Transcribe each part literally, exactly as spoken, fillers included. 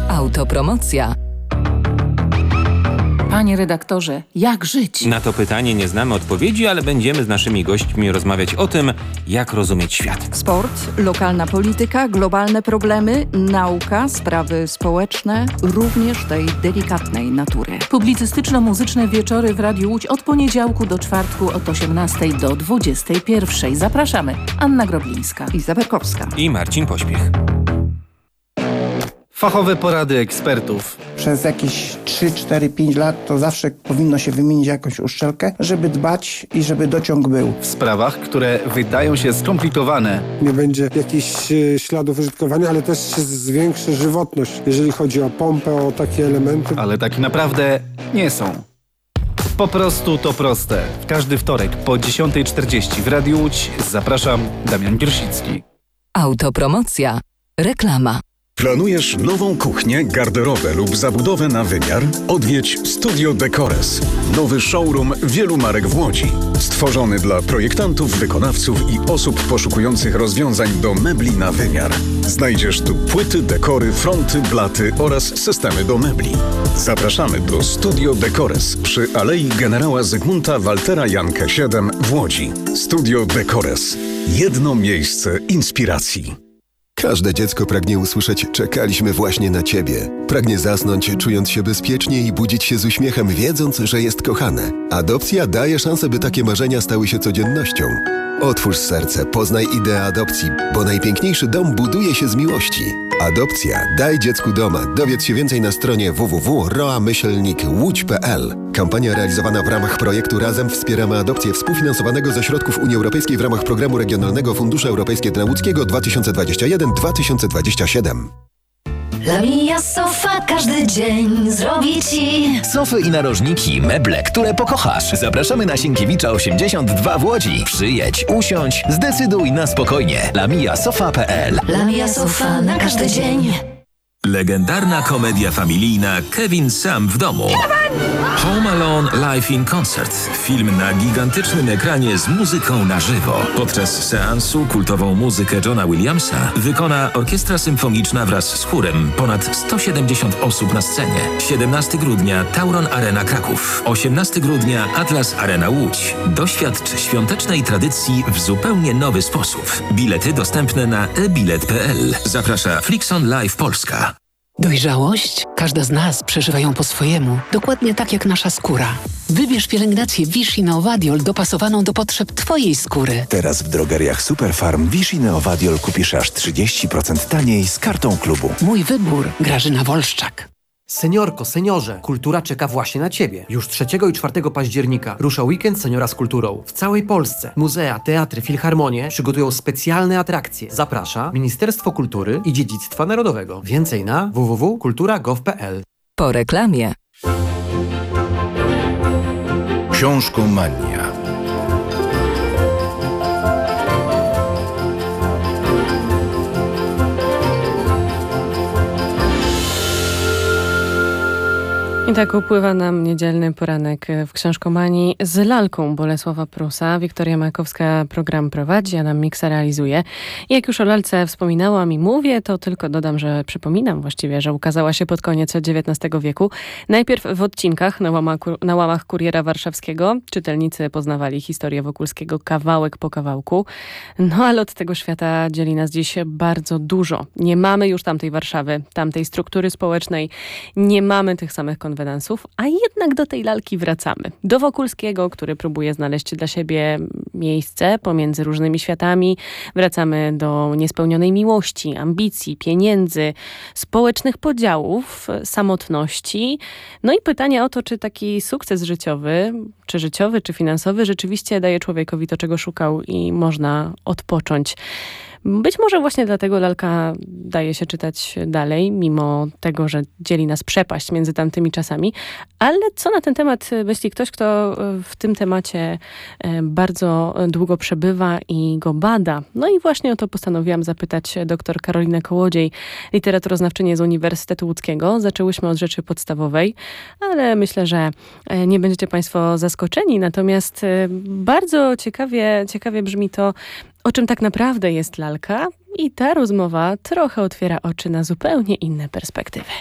Autopromocja. Panie redaktorze, jak żyć? Na to pytanie nie znamy odpowiedzi, ale będziemy z naszymi gośćmi rozmawiać o tym, jak rozumieć świat. Sport, lokalna polityka, globalne problemy, nauka, sprawy społeczne, również tej delikatnej natury. Publicystyczno-muzyczne wieczory w Radiu Łódź od poniedziałku do czwartku od osiemnastej do dwudziestej pierwszej. Zapraszamy. Anna Groblińska. Iza Berkowska. I Marcin Pośpiech. Fachowe porady ekspertów. Przez jakieś trzy, cztery, pięć lat to zawsze powinno się wymienić jakąś uszczelkę, żeby dbać i żeby dociąg był. W sprawach, które wydają się skomplikowane. Nie będzie jakichś e, śladów użytkowania, ale też się zwiększy żywotność, jeżeli chodzi o pompę, o takie elementy. Ale tak naprawdę nie są. Po prostu to proste. W każdy wtorek po dziesiątej czterdzieści w Radiu Łódź zapraszam, Damian Giersicki. Autopromocja. Reklama. Planujesz nową kuchnię, garderobę lub zabudowę na wymiar? Odwiedź Studio Decores. Nowy showroom wielu marek w Łodzi. Stworzony dla projektantów, wykonawców i osób poszukujących rozwiązań do mebli na wymiar. Znajdziesz tu płyty, dekory, fronty, blaty oraz systemy do mebli. Zapraszamy do Studio Decores przy Alei Generała Zygmunta Waltera Jankę siedem w Łodzi. Studio Decores. Jedno miejsce inspiracji. Każde dziecko pragnie usłyszeć „czekaliśmy właśnie na ciebie”. Pragnie zasnąć, czując się bezpiecznie i budzić się z uśmiechem, wiedząc, że jest kochane. Adopcja daje szansę, by takie marzenia stały się codziennością. Otwórz serce, poznaj ideę adopcji, bo najpiękniejszy dom buduje się z miłości. Adopcja. Daj dziecku doma. Dowiedz się więcej na stronie w w w kropka roa myślnik łódź kropka p l. Kampania realizowana w ramach projektu Razem wspieramy adopcję współfinansowanego ze środków Unii Europejskiej w ramach Programu Regionalnego Funduszu Europejskiego dla Łódzkiego dwa tysiące dwudziesty pierwszy do dwa tysiące dwudziestego siódmego. La Mia Sofa każdy dzień zrobi ci sofy i narożniki, meble, które pokochasz. Zapraszamy na Sienkiewicza osiemdziesiąt dwa w Łodzi. Przyjedź, usiądź, zdecyduj na spokojnie. la mia sofa kropka p l. La Mia Sofa na każdy dzień. Legendarna komedia familijna Kevin sam w domu. Home Alone Live in Concert. Film na gigantycznym ekranie z muzyką na żywo. Podczas seansu kultową muzykę Johna Williamsa wykona orkiestra symfoniczna wraz z chórem. Ponad sto siedemdziesiąt osób na scenie. siedemnastego grudnia Tauron Arena Kraków. osiemnastego grudnia Atlas Arena Łódź. Doświadcz świątecznej tradycji w zupełnie nowy sposób. Bilety dostępne na e bilet kropka p l. Zaprasza Flixon Live Polska. Dojrzałość? Każda z nas przeżywa ją po swojemu, dokładnie tak jak nasza skóra. Wybierz pielęgnację Vichy Neovadiol dopasowaną do potrzeb Twojej skóry. Teraz w drogeriach Superfarm Vichy Neovadiol kupisz aż trzydzieści procent taniej z kartą klubu. Mój wybór. Grażyna Wolszczak. Seniorko, seniorze, kultura czeka właśnie na Ciebie. Już trzeciego i czwartego października rusza weekend Seniora z kulturą. W całej Polsce muzea, teatry, filharmonie przygotują specjalne atrakcje. Zaprasza Ministerstwo Kultury i Dziedzictwa Narodowego. Więcej na w w w kropka kultura kropka gov kropka p l. Po reklamie. Książkomania. I tak upływa nam niedzielny poranek w Książkomanii z lalką Bolesława Prusa. Wiktoria Makowska program prowadzi, a nam miksa realizuje. I jak już o lalce wspominałam i mówię, to tylko dodam, że przypominam właściwie, że ukazała się pod koniec dziewiętnastego wieku. Najpierw w odcinkach na, łama, na łamach Kuriera Warszawskiego. Czytelnicy poznawali historię Wokulskiego kawałek po kawałku. No ale od tego świata dzieli nas dziś bardzo dużo. Nie mamy już tamtej Warszawy, tamtej struktury społecznej. Nie mamy tych samych konwenansów, a jednak do tej lalki wracamy. Do Wokulskiego, który próbuje znaleźć dla siebie miejsce pomiędzy różnymi światami. Wracamy do niespełnionej miłości, ambicji, pieniędzy, społecznych podziałów, samotności. No i pytanie o to, czy taki sukces życiowy, czy życiowy, czy finansowy rzeczywiście daje człowiekowi to, czego szukał i można odpocząć. Być może właśnie dlatego lalka daje się czytać dalej, mimo tego, że dzieli nas przepaść między tamtymi czasami. Ale co na ten temat myśli ktoś, kto w tym temacie bardzo długo przebywa i go bada? No i właśnie o to postanowiłam zapytać dr Karolinę Kołodziej, literaturoznawczynię z Uniwersytetu Łódzkiego. Zaczęłyśmy od rzeczy podstawowej, ale myślę, że nie będziecie Państwo zaskoczeni. Natomiast bardzo ciekawie, ciekawie brzmi to, o czym tak naprawdę jest lalka, i ta rozmowa trochę otwiera oczy na zupełnie inne perspektywy.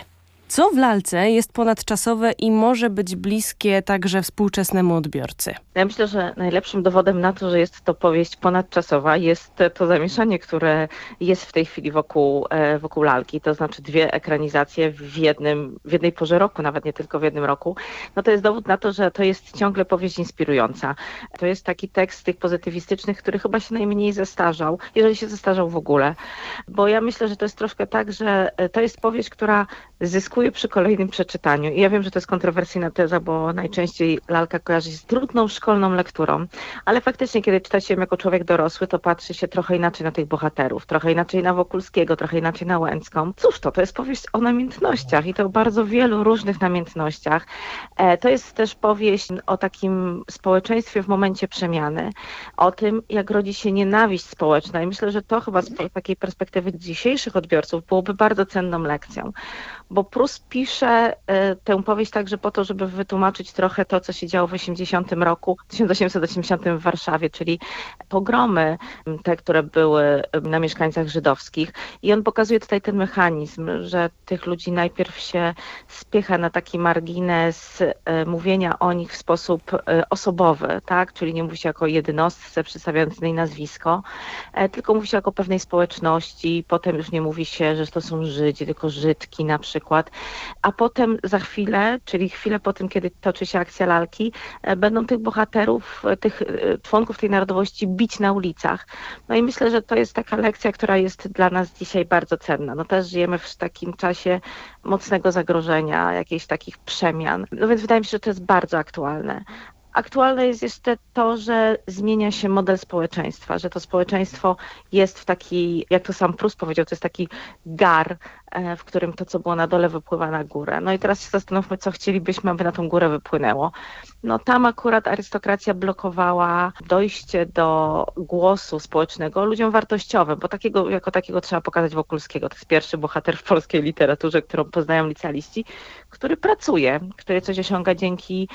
Co w lalce jest ponadczasowe i może być bliskie także współczesnemu odbiorcy? Ja myślę, że najlepszym dowodem na to, że jest to powieść ponadczasowa, jest to zamieszanie, które jest w tej chwili wokół, wokół lalki. To znaczy dwie ekranizacje w, jednym, w jednej porze roku, nawet nie tylko w jednym roku. No to jest dowód na to, że to jest ciągle powieść inspirująca. To jest taki tekst tych pozytywistycznych, który chyba się najmniej zestarzał, jeżeli się zestarzał w ogóle. Bo ja myślę, że to jest troszkę tak, że to jest powieść, która zyskuje przy kolejnym przeczytaniu. I ja wiem, że to jest kontrowersyjna teza, bo najczęściej lalka kojarzy się z trudną szkolną lekturą, ale faktycznie, kiedy czyta się ją jako człowiek dorosły, to patrzy się trochę inaczej na tych bohaterów, trochę inaczej na Wokulskiego, trochę inaczej na Łęcką. Cóż to? To jest powieść o namiętnościach i to o bardzo wielu różnych namiętnościach. E, to jest też powieść o takim społeczeństwie w momencie przemiany, o tym, jak rodzi się nienawiść społeczna i myślę, że to chyba z takiej perspektywy dzisiejszych odbiorców byłoby bardzo cenną lekcją, bo Prus pisze e, tę powieść także po to, żeby wytłumaczyć trochę to, co się działo w osiemdziesiątym roku, tysiąc osiemset osiemdziesiątym w Warszawie, czyli pogromy, te, które były na mieszkańcach żydowskich. I on pokazuje tutaj ten mechanizm, że tych ludzi najpierw się spycha na taki margines e, mówienia o nich w sposób e, osobowy, tak? Czyli nie mówi się jako jednostce przedstawiając jej nazwisko, e, tylko mówi się jako pewnej społeczności. Potem już nie mówi się, że to są Żydzi, tylko Żydki na przykład. A potem za chwilę, czyli chwilę po tym, kiedy toczy się akcja lalki, e, będą tych bohaterów, tych e, członków tej narodowości bić na ulicach. No i myślę, że to jest taka lekcja, która jest dla nas dzisiaj bardzo cenna. No też żyjemy w takim czasie mocnego zagrożenia, jakichś takich przemian. No więc wydaje mi się, że to jest bardzo aktualne. Aktualne jest jeszcze to, że zmienia się model społeczeństwa, że to społeczeństwo jest w taki, jak to sam Prus powiedział, to jest taki gar, w którym to, co było na dole, wypływa na górę. No i teraz się zastanówmy, co chcielibyśmy, aby na tą górę wypłynęło. No tam akurat arystokracja blokowała dojście do głosu społecznego ludziom wartościowym, bo takiego, jako takiego trzeba pokazać Wokulskiego. To jest pierwszy bohater w polskiej literaturze, którą poznają licealiści, który pracuje, który coś osiąga dzięki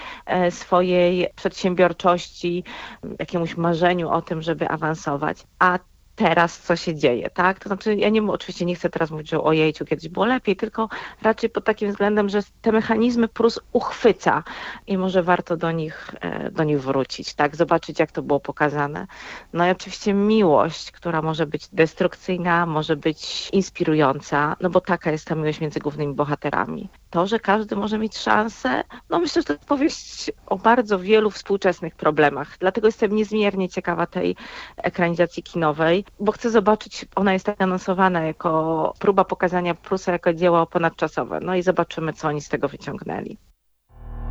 swojej przedsiębiorczości, jakiemuś marzeniu o tym, żeby awansować. A teraz co się dzieje, tak? To znaczy, ja nie, oczywiście nie chcę teraz mówić, że ojejciu, kiedyś było lepiej, tylko raczej pod takim względem, że te mechanizmy Prus uchwyca i może warto do nich, do nich wrócić, tak? Zobaczyć, jak to było pokazane. No i oczywiście miłość, która może być destrukcyjna, może być inspirująca, no bo taka jest ta miłość między głównymi bohaterami. To, że każdy może mieć szansę, no myślę, że to jest powieść o bardzo wielu współczesnych problemach. Dlatego jestem niezmiernie ciekawa tej ekranizacji kinowej, bo chcę zobaczyć, ona jest tak anonsowana jako próba pokazania Prusa jako dzieła ponadczasowe. No i zobaczymy, co oni z tego wyciągnęli.